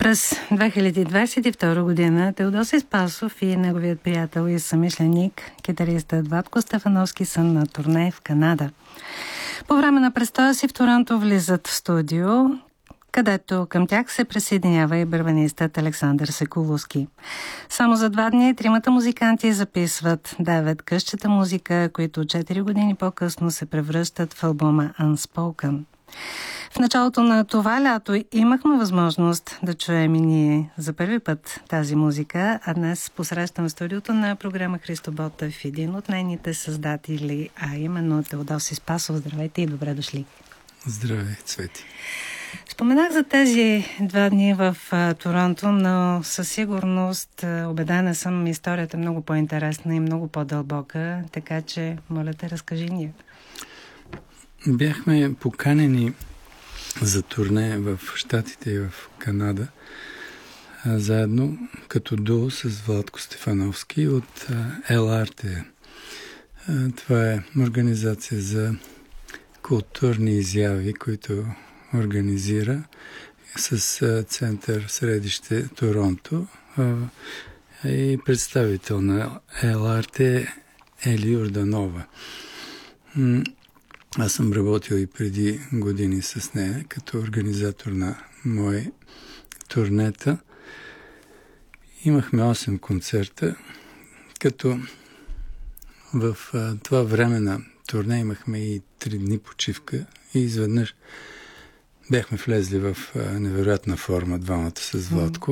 През 2022 година Теодосий Спасов и неговият приятел и съмишленик, китаристът Владко Стефановски, са на турне в Канада. По време на престоя си в Торонто влизат в студио, където към тях се присъединява и барабанистът Александър Секуловски. Само за 2 дни тримата музиканти записват 9 късчета музика, които 4 години по-късно се превръщат в албума Unspoken. В началото на това лято имахме възможност да чуем и ние за първи път тази музика, а днес посрещам в студиото на програма Христо Ботев, един от нейните създатели, а именно Теодосий Спасов. Здравейте и добре дошли. Здравей, Цвети. Споменах за тези 2 дни в Торонто, но със сигурност, убедена съм, историята е много по-интересна и много по-дълбока, така че, моля те, разкажи ни. Бяхме поканени за турне в Щатите и в Канада, заедно като дуо с Владко Стефановски от ЕЛ-Арте. Това е организация за културни изяви, които организира с център средище Торонто, и представител на ЕЛ-Арте Ели Йорданова. Аз съм работил и преди години с нея като организатор на мои турнета. Имахме 8 концерта, като в това време на турне имахме и 3 дни почивка и изведнъж бяхме влезли в невероятна форма двамата с Владко.